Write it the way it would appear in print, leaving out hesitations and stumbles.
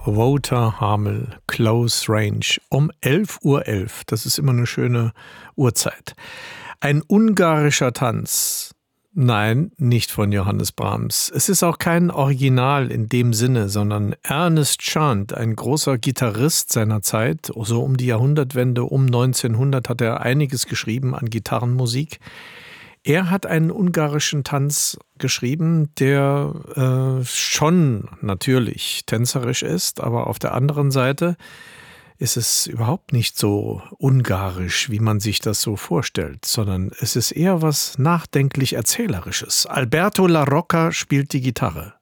Wouter Hamel, Close Range, um 11:11 Uhr. Das ist immer eine schöne Uhrzeit. Ein ungarischer Tanz. Nein, nicht von Johannes Brahms. Es ist auch kein Original in dem Sinne, sondern Ernest Chant, ein großer Gitarrist seiner Zeit, so um die Jahrhundertwende, um 1900 hat er einiges geschrieben an Gitarrenmusik. Er hat einen ungarischen Tanz geschrieben, der schon natürlich tänzerisch ist, aber auf der anderen Seite ist es überhaupt nicht so ungarisch, wie man sich das so vorstellt, sondern es ist eher was nachdenklich Erzählerisches. Alberto La Rocca spielt die Gitarre.